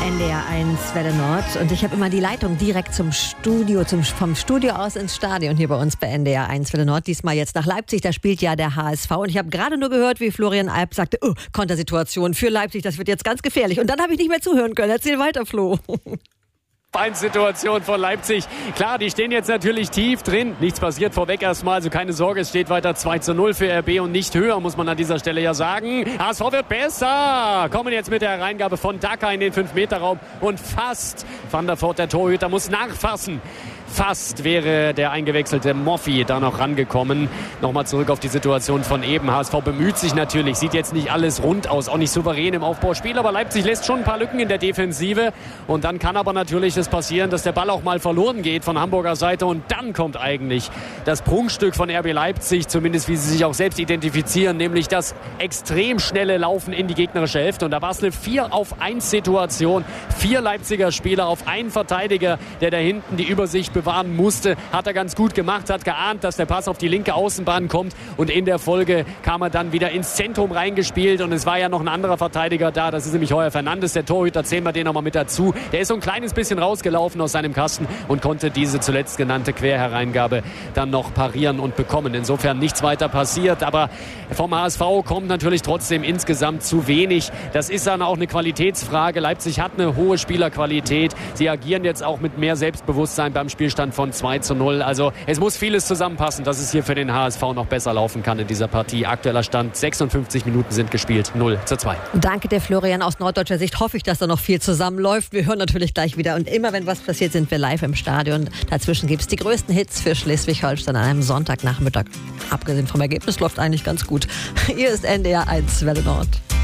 NDR 1 Welle Nord und ich habe immer die Leitung direkt zum Studio, vom Studio aus ins Stadion hier bei uns bei NDR 1 Welle Nord. Diesmal jetzt nach Leipzig, da spielt ja der HSV und ich habe gerade nur gehört, wie Florian Alp sagte, Kontersituation für Leipzig, das wird jetzt ganz gefährlich. Und dann habe ich nicht mehr zuhören können. Erzähl weiter, Flo. Situation von Leipzig. Klar, die stehen jetzt natürlich tief drin. Nichts passiert vorweg erstmal, also keine Sorge, es steht weiter 2:0 für RB und nicht höher, muss man an dieser Stelle ja sagen. HSV wird besser. Kommen jetzt mit der Hereingabe von Daka in den 5-Meter-Raum und fast Van der Voort, der Torhüter, muss nachfassen. Fast wäre der eingewechselte Moffi da noch rangekommen. Nochmal zurück auf die Situation von eben. HSV bemüht sich natürlich, sieht jetzt nicht alles rund aus, auch nicht souverän im Aufbauspiel, aber Leipzig lässt schon ein paar Lücken in der Defensive. Und dann kann aber natürlich das passieren, dass der Ball auch mal verloren geht von Hamburger Seite. Und dann kommt eigentlich das Prunkstück von RB Leipzig, zumindest wie sie sich auch selbst identifizieren, nämlich das extrem schnelle Laufen in die gegnerische Hälfte. Und da war es eine 4-auf-1-Situation. 4 Leipziger Spieler auf einen Verteidiger, der da hinten die Übersicht bewahren musste. Hat er ganz gut gemacht, hat geahnt, dass der Pass auf die linke Außenbahn kommt und in der Folge kam er dann wieder ins Zentrum reingespielt und es war ja noch ein anderer Verteidiger da, das ist nämlich Heuer Fernandes, der Torhüter, zählen wir den nochmal mit dazu. Der ist so ein kleines bisschen rausgelaufen aus seinem Kasten und konnte diese zuletzt genannte Querhereingabe dann noch parieren und bekommen. Insofern nichts weiter passiert, aber vom HSV kommt natürlich trotzdem insgesamt zu wenig. Das ist dann auch eine Qualitätsfrage. Leipzig hat eine hohe Spielerqualität. Sie agieren jetzt auch mit mehr Selbstbewusstsein beim Spielstand von 2:0. Also es muss vieles zusammenpassen, dass es hier für den HSV noch besser laufen kann in dieser Partie. Aktueller Stand, 56 Minuten sind gespielt, 0:2. Danke der Florian. Aus norddeutscher Sicht hoffe ich, dass da noch viel zusammenläuft. Wir hören natürlich gleich wieder und immer wenn was passiert, sind wir live im Stadion. Dazwischen gibt es die größten Hits für Schleswig-Holstein an einem Sonntagnachmittag. Abgesehen vom Ergebnis läuft eigentlich ganz gut. Hier ist NDR 1 Welle Nord.